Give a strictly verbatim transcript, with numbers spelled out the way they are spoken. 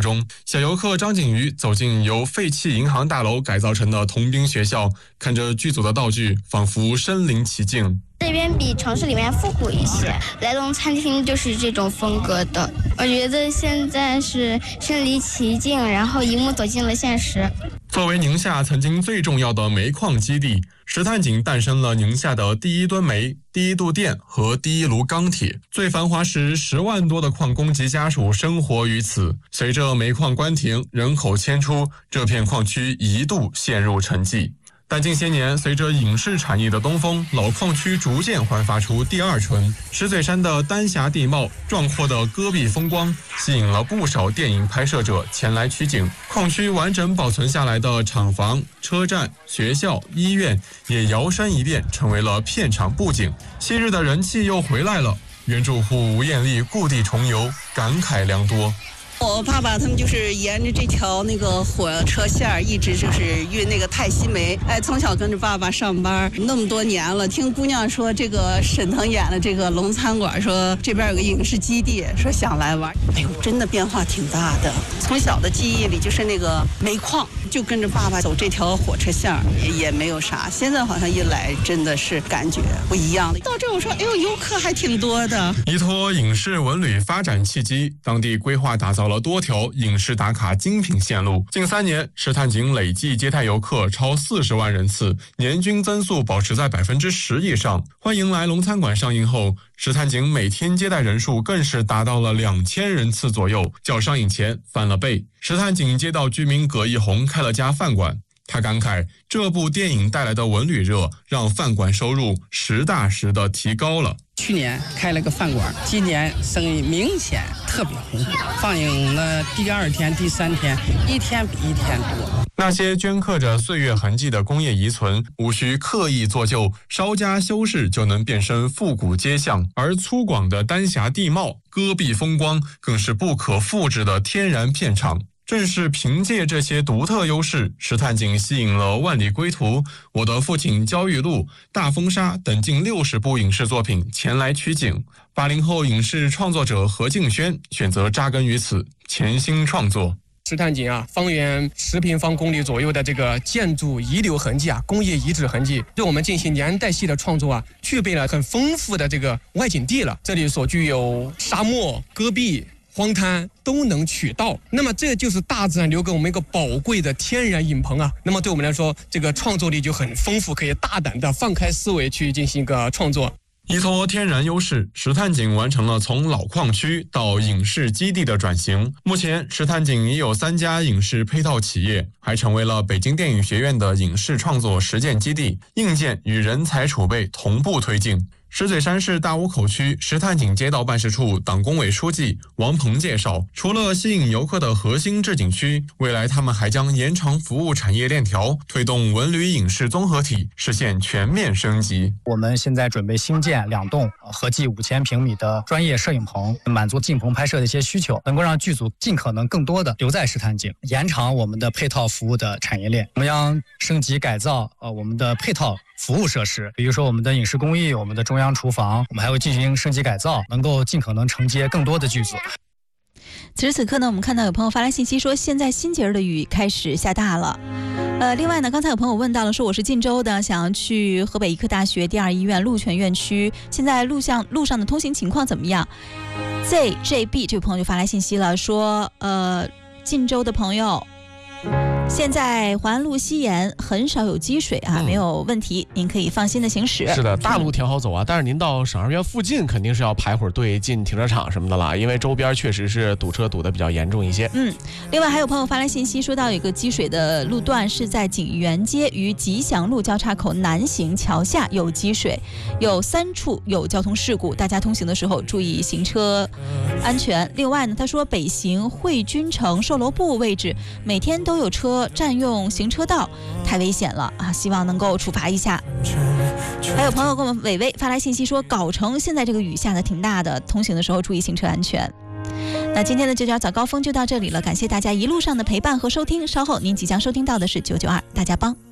中。小游客张景瑜走进由废弃银行大楼改造成的童兵学校，看着剧组的道具，仿佛身临其境。 这边比城市里面复古一些，来龙餐厅就是这种风格的。我觉得现在是身临其境，然后一幕走进了现实。 作为宁夏曾经最重要的煤矿基地，石炭井诞生了宁夏的第一吨煤、第一度电和第一炉钢铁。最繁华时，十万多的矿工及家属生活于此。随着煤矿关停，人口迁出，这片矿区一度陷入沉寂。但近些年，随着影视产业的东风，老矿区逐渐焕发出第二春。石嘴山的丹霞地貌、壮阔的戈壁风光，吸引了不少电影拍摄者前来取景。矿区完整保存下来的厂房、车站、学校、医院，也摇身一变成为了片场布景。昔日的人气又回来了，原住户吴艳丽故地重游，感慨良多。 我爸爸他们就是沿着这条那个火车线一直就是运那个泰西煤，哎，从小跟着爸爸上班那么多年了。听姑娘说，这个沈腾演的这个龙餐馆，说这边有个影视基地，说想来玩。哎呦，真的变化挺大的。从小的记忆里就是那个煤矿，就跟着爸爸走这条火车线也也没有啥。现在好像一来真的是感觉不一样了。到这我说，哎呦，游客还挺多的。 依托影视文旅发展契机，当地规划打造了多条影视打卡精品线路。近三年，石炭井累计接待游客超四十万人次，年均增速保持在百分之十以上。欢迎来龙餐馆上映后，石炭井每天接待人数更是达到了两千人次左右，较上映前翻了倍。石炭井街道居民葛一红开了家饭馆，他感慨这部电影带来的文旅热，让饭馆收入实打实的提高了。 去年开了个饭馆，今年生意明显特别红火。放映了第二天、第三天，一天比一天多。 那些镌刻着岁月痕迹的工业遗存，无需刻意做旧，稍加修饰就能变身复古街巷。而粗犷的丹霞地貌、戈壁风光，更是不可复制的天然片场。正是凭借这些独特优势，石炭井吸引了《万里归途》、《我的父亲焦裕禄》、《大风沙》等近六十部影视作品前来取景。八零后影视创作者何敬轩选择扎根于此，潜心创作。 石炭井啊，方圆十平方公里左右的这个建筑遗留痕迹啊，工业遗址痕迹，对我们进行年代系的创作啊，具备了很丰富的这个外景地了。这里所具有沙漠、戈壁、荒滩都能取到，那么这就是大自然留给我们一个宝贵的天然影棚啊。那么对我们来说，这个创作力就很丰富，可以大胆的放开思维去进行一个创作。 依托天然优势，石炭井完成了从老矿区到影视基地的转型。目前，石炭井已有三家影视配套企业，还成为了北京电影学院的影视创作实践基地，硬件与人才储备同步推进。石嘴山市大沽口区石炭井街道办事处党工委书记王鹏介绍，除了吸引游客的核心置景区，未来他们还将延长服务产业链条，推动文旅影视综合体实现全面升级。 我们现在准备新建两栋合计五千平米的专业摄影棚，满足进棚拍摄的一些需求，能够让剧组尽可能更多的留在石炭井，延长我们的配套服务的产业链。我们将升级改造呃我们的配套服务设施，比如说我们的影视工艺、我们的中央厨房，我们还会进行升级改造，能够尽可能承接更多的剧组。 此时此刻呢，我们看到有朋友发来信息说，现在新节儿的雨开始下大了。呃，另外呢，刚才有朋友问到了，说我是晋州的，想要去河北医科大学第二医院鹿泉院区，现在路上路上的通行情况怎么样 ？Z J B 这位朋友就发来信息了，说呃，晋州的朋友。现在环安路西沿很少有积水啊，嗯、没有问题，您可以放心的行驶。 是的，大路挺好走啊，但是您到省二院附近肯定是要排会儿队进停车场什么的了，因为周边确实是堵车堵得比较严重一些。 嗯，另外还有朋友发来信息说到有一个积水的路段是在景园街与吉祥路交叉口南行桥下有积水，有三处有交通事故，大家通行的时候注意行车安全。另外呢，他说北行汇君城售楼部位置每天都有车占用行车道，太危险了啊！希望能够处罚一下。还有朋友给我们伟伟发来信息说，藁城现在这个雨下的挺大的，通行的时候注意行车安全。那今天的九九二早高峰就到这里了，感谢大家一路上的陪伴和收听，稍后您即将收听到的是九九二大家帮。